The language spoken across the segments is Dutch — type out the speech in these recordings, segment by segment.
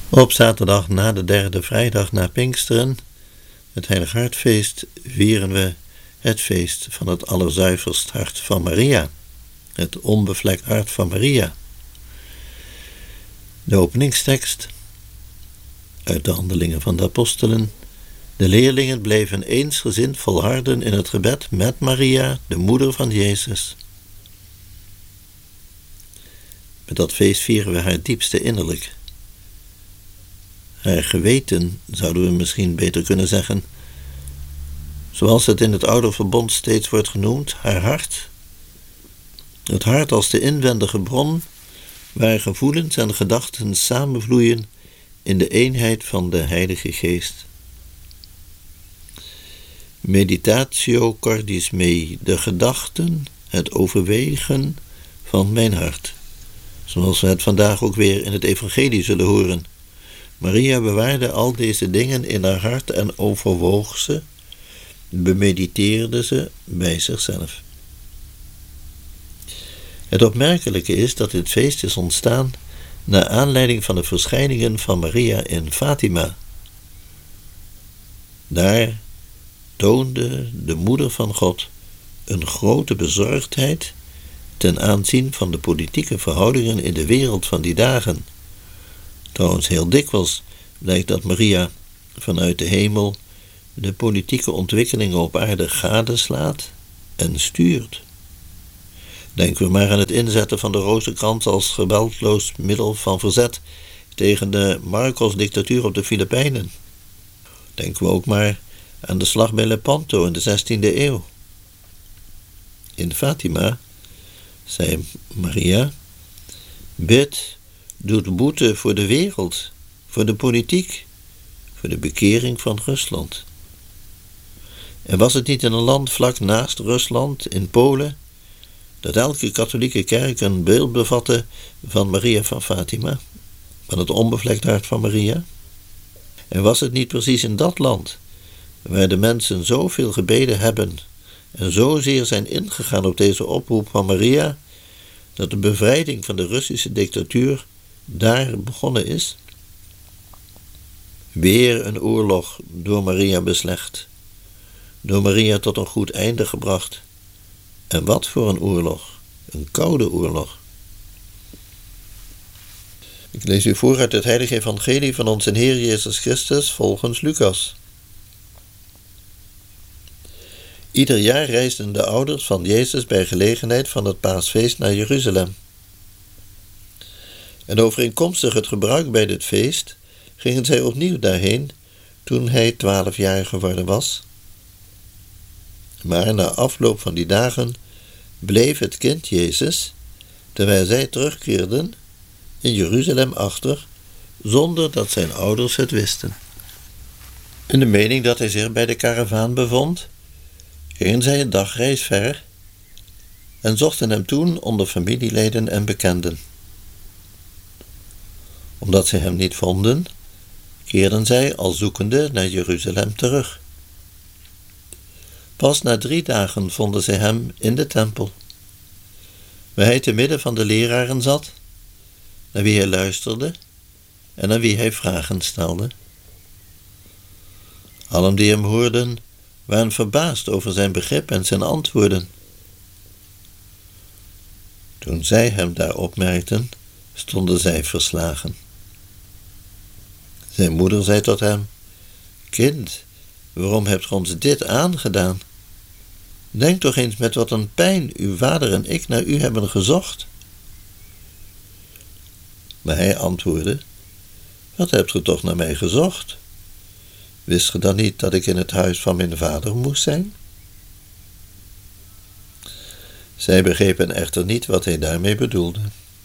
Op zaterdag na de derde vrijdag na Pinksteren, het Heilig Hartfeest, vieren we het feest van het Allerzuiverst Hart van Maria, het onbevlekt hart van Maria. De openingstekst uit de Handelingen van de Apostelen. De leerlingen bleven eensgezind volharden in het gebed met Maria, de moeder van Jezus. Met dat feest vieren we haar diepste innerlijk. Haar geweten, zouden we misschien beter kunnen zeggen. Zoals het in het oude verbond steeds wordt genoemd, haar hart. Het hart als de inwendige bron, waar gevoelens en gedachten samenvloeien in de eenheid van de Heilige Geest. Meditatio cordis mei, de gedachten, het overwegen van mijn hart. Zoals we het vandaag ook weer in het evangelie zullen horen. Maria bewaarde al deze dingen in haar hart en overwoog ze, bemediteerde ze bij zichzelf. Het opmerkelijke is dat dit feest is ontstaan naar aanleiding van de verschijningen van Maria in Fatima. Daar toonde de moeder van God een grote bezorgdheid ten aanzien van de politieke verhoudingen in de wereld van die dagen. Trouwens, heel dikwijls blijkt dat Maria vanuit de hemel de politieke ontwikkelingen op aarde gadeslaat en stuurt. Denken we maar aan het inzetten van de rozenkrans als geweldloos middel van verzet tegen de Marcos-dictatuur op de Filipijnen. Denken we ook maar aan de slag bij Lepanto in de 16e eeuw. In Fatima zei Maria: bid, doet boete voor de wereld, voor de politiek, voor de bekering van Rusland. En was het niet in een land vlak naast Rusland, in Polen, dat elke katholieke kerk een beeld bevatte van Maria van Fatima, van het onbevlekt hart van Maria? En was het niet precies in dat land, waar de mensen zoveel gebeden hebben en zozeer zijn ingegaan op deze oproep van Maria, dat de bevrijding van de Russische dictatuur daar begonnen is? Weer een oorlog door Maria beslecht, door Maria tot een goed einde gebracht. En wat voor een oorlog, een koude oorlog. Ik lees u voor uit het heilige evangelie van onze Heer Jezus Christus volgens Lucas. Ieder jaar reisden de ouders van Jezus bij gelegenheid van het paasfeest naar Jeruzalem. En overeenkomstig het gebruik bij dit feest gingen zij opnieuw daarheen toen hij 12 jaar geworden was. Maar na afloop van die dagen bleef het kind Jezus, terwijl zij terugkeerden, in Jeruzalem achter, zonder dat zijn ouders het wisten. In de mening dat hij zich bij de karavaan bevond, gingen zij een dagreis ver en zochten hem toen onder familieleden en bekenden. Omdat zij hem niet vonden, keerden zij al zoekende naar Jeruzalem terug. Pas na 3 dagen vonden zij hem in de tempel, waar hij te midden van de leraren zat, naar wie hij luisterde en aan wie hij vragen stelde. Allen die hem hoorden, waren verbaasd over zijn begrip en zijn antwoorden. Toen zij hem daar opmerkten, stonden zij verslagen. Zijn moeder zei tot hem: kind, waarom hebt ge ons dit aangedaan? Denk toch eens met wat een pijn uw vader en ik naar u hebben gezocht. Maar hij antwoordde: wat hebt ge toch naar mij gezocht? Wist ge dan niet dat ik in het huis van mijn vader moest zijn? Zij begrepen echter niet wat hij daarmee bedoelde.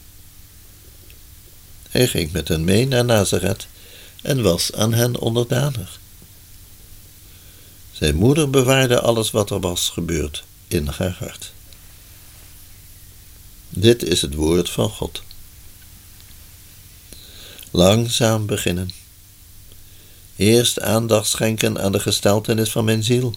Hij ging met hen mee naar Nazareth en was aan hen onderdanig. Zijn moeder bewaarde alles wat er was gebeurd in haar hart. Dit is het woord van God. Langzaam beginnen. Eerst aandacht schenken aan de gesteltenis van mijn ziel.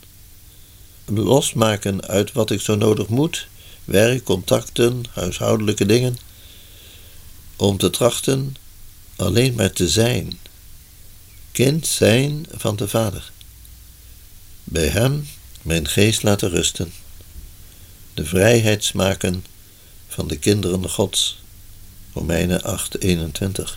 Losmaken uit wat ik zo nodig moet, werk, contacten, huishoudelijke dingen, om te trachten alleen maar te zijn, kind zijn van de Vader. Bij hem mijn geest laten rusten, de vrijheid smaken van de kinderen Gods. Romeinen 8:21.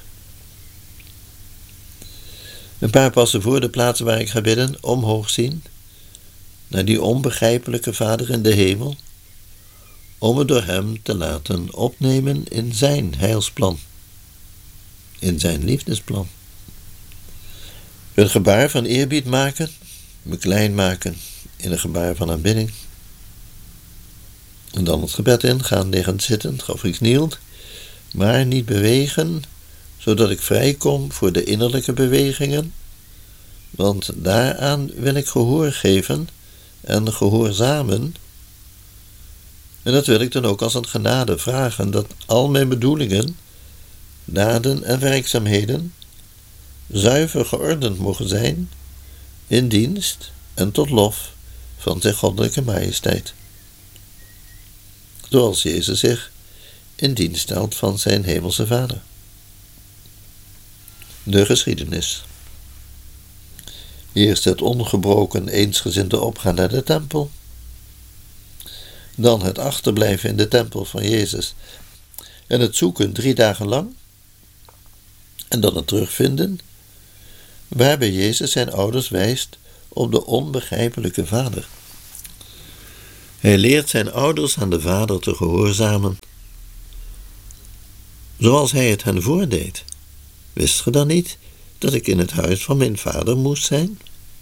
Een paar passen voor de plaats waar ik ga bidden, omhoog zien, naar die onbegrijpelijke Vader in de hemel, om het door hem te laten opnemen in zijn heilsplan, in zijn liefdesplan. Een gebaar van eerbied maken, me klein maken in een gebaar van aanbidding. En dan het gebed in, gaan liggend zittend of geknield, maar niet bewegen, zodat ik vrijkom voor de innerlijke bewegingen, want daaraan wil ik gehoor geven en gehoorzamen. En dat wil ik dan ook als een genade vragen, dat al mijn bedoelingen, daden en werkzaamheden zuiver geordend mogen zijn in dienst en tot lof van zijn goddelijke majesteit. Zoals Jezus zich in dienst stelt van zijn hemelse Vader. De geschiedenis. Eerst het ongebroken eensgezinde opgaan naar de tempel. Dan het achterblijven in de tempel van Jezus en het zoeken 3 dagen lang. En dan het terugvinden, waarbij Jezus zijn ouders wijst op de onbegrijpelijke Vader. Hij leert zijn ouders aan de Vader te gehoorzamen, zoals hij het hen voordeed. Wist ge dan niet dat ik in het huis van mijn vader moest zijn?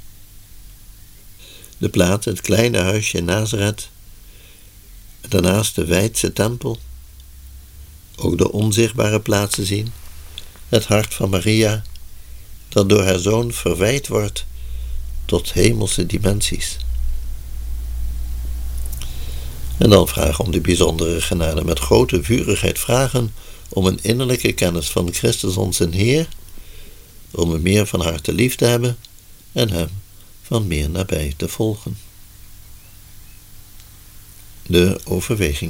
De plaats, het kleine huisje in Nazareth, en daarnaast de wijdse tempel, ook de onzichtbare plaatsen zien, het hart van Maria, dat door haar zoon verwijd wordt tot hemelse dimensies. En dan vragen om de bijzondere genade, met grote vurigheid vragen om een innerlijke kennis van Christus onze Heer, om hem meer van harte lief te hebben en hem van meer nabij te volgen. De overweging.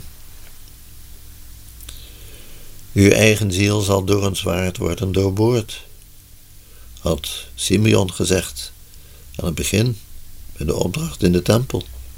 Uw eigen ziel zal door een zwaard worden doorboord, had Simeon gezegd aan het begin bij de opdracht in de tempel.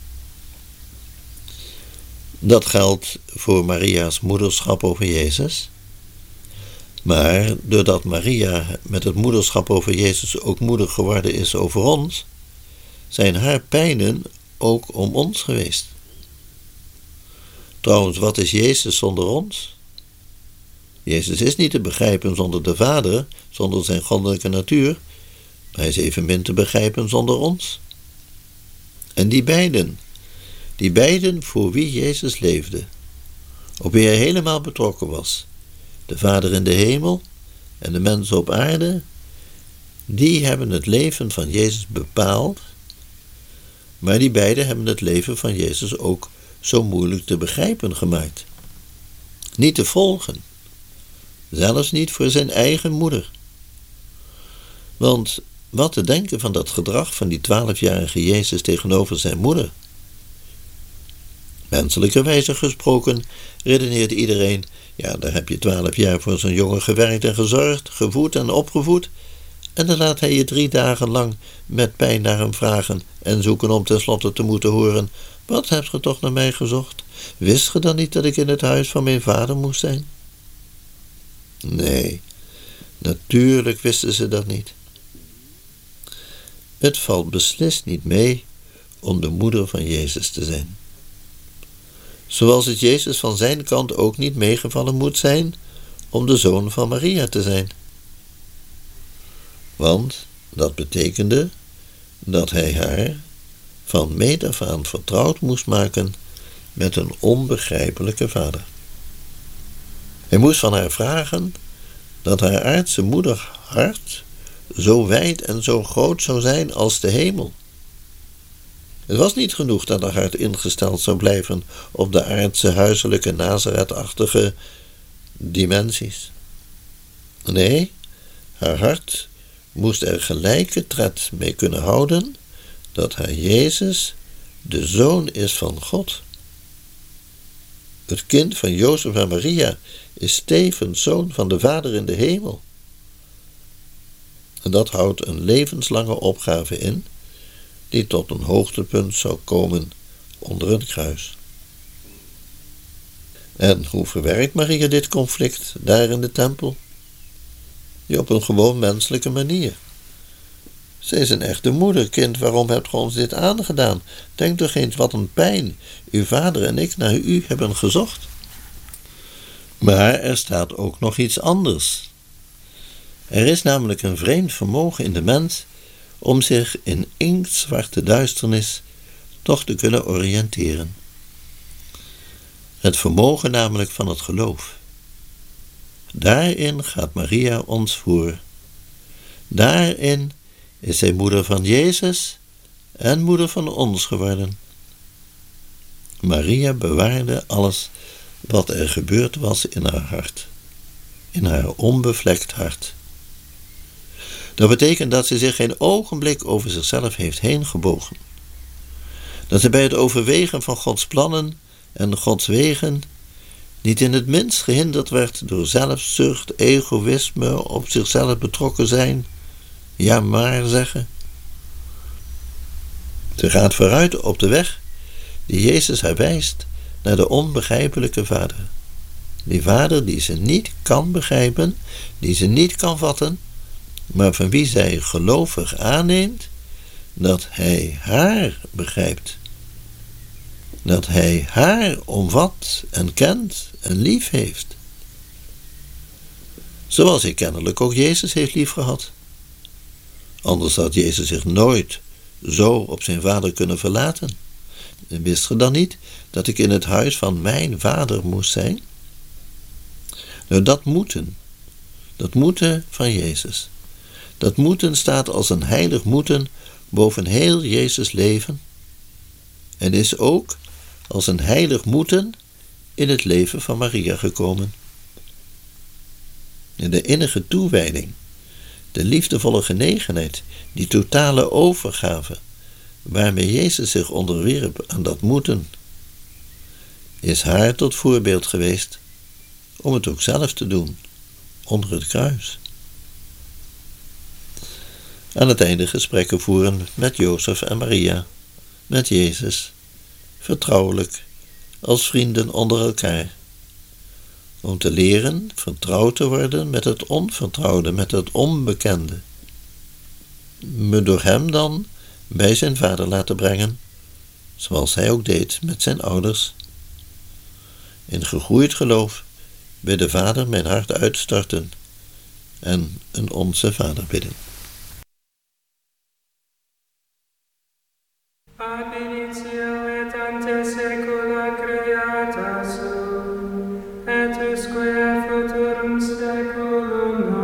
Dat geldt voor Maria's moederschap over Jezus. Maar doordat Maria met het moederschap over Jezus ook moeder geworden is over ons, zijn haar pijnen ook om ons geweest. Trouwens, wat is Jezus zonder ons? Jezus is niet te begrijpen zonder de Vader, zonder zijn goddelijke natuur, maar hij is evenmin te begrijpen zonder ons. En die beiden voor wie Jezus leefde, op wie hij helemaal betrokken was, de Vader in de hemel en de mensen op aarde, die hebben het leven van Jezus bepaald, maar die beiden hebben het leven van Jezus ook zo moeilijk te begrijpen gemaakt. Niet te volgen, zelfs niet voor zijn eigen moeder. Want wat te denken van dat gedrag van die 12-jarige Jezus tegenover zijn moeder? Menselijkerwijze gesproken redeneert iedereen, ja, daar heb je 12 jaar voor zo'n jongen gewerkt en gezorgd, gevoed en opgevoed, en dan laat hij je 3 dagen lang met pijn naar hem vragen en zoeken om tenslotte te moeten horen, wat hebt ge toch naar mij gezocht? Wist ge dan niet dat ik in het huis van mijn vader moest zijn? Nee, natuurlijk wisten ze dat niet. Het valt beslist niet mee om de moeder van Jezus te zijn. Zoals het Jezus van zijn kant ook niet meegevallen moet zijn om de zoon van Maria te zijn. Want dat betekende dat hij haar van meet af aan vertrouwd moest maken met een onbegrijpelijke Vader. Hij moest van haar vragen dat haar aardse moederhart zo wijd en zo groot zou zijn als de hemel. Het was niet genoeg dat haar hart ingesteld zou blijven op de aardse, huiselijke, Nazareth-achtige dimensies. Nee, haar hart moest er gelijke tred mee kunnen houden dat haar Jezus de Zoon is van God. Het kind van Jozef en Maria is tevens zoon van de Vader in de hemel. En dat houdt een levenslange opgave in, die tot een hoogtepunt zou komen onder het kruis. En hoe verwerkt Maria dit conflict daar in de tempel? Ja, op een gewoon menselijke manier. Zij is een echte moeder. Kind, waarom hebt ge ons dit aangedaan? Denk toch eens wat een pijn. Uw vader en ik naar u hebben gezocht. Maar er staat ook nog iets anders. Er is namelijk een vreemd vermogen in de mens om zich in inktzwarte duisternis toch te kunnen oriënteren. Het vermogen namelijk van het geloof. Daarin gaat Maria ons voor. Daarin is zij moeder van Jezus en moeder van ons geworden. Maria bewaarde alles wat er gebeurd was in haar hart, in haar onbevlekt hart. Dat betekent dat ze zich geen ogenblik over zichzelf heeft heen gebogen. Dat ze bij het overwegen van Gods plannen en Gods wegen niet in het minst gehinderd werd door zelfzucht, egoïsme, op zichzelf betrokken zijn, ja maar zeggen. Ze gaat vooruit op de weg die Jezus haar wijst naar de onbegrijpelijke Vader. Die Vader die ze niet kan begrijpen, die ze niet kan vatten, maar van wie zij gelovig aanneemt dat Hij haar begrijpt. Dat Hij haar omvat en kent en lief heeft. Zoals Hij kennelijk ook Jezus heeft liefgehad. Anders had Jezus zich nooit zo op zijn Vader kunnen verlaten. En wist ge dan niet dat ik in het huis van mijn Vader moest zijn? Nou, dat moeten van Jezus. Dat moeten staat als een heilig moeten boven heel Jezus' leven en is ook als een heilig moeten in het leven van Maria gekomen. En de innige toewijding, de liefdevolle genegenheid, die totale overgave, waarmee Jezus zich onderwierp aan dat moeten, is haar tot voorbeeld geweest om het ook zelf te doen, onder het kruis. Aan het einde gesprekken voeren met Jozef en Maria, met Jezus, vertrouwelijk, als vrienden onder elkaar, om te leren vertrouwd te worden met het onvertrouwde, met het onbekende, me door hem dan bij zijn Vader laten brengen, zoals hij ook deed met zijn ouders. In gegroeid geloof bij de Vader mijn hart uitstorten en een Onze Vader bidden. Ab initio et ante saecula creata sum, et usque a futurum saeculum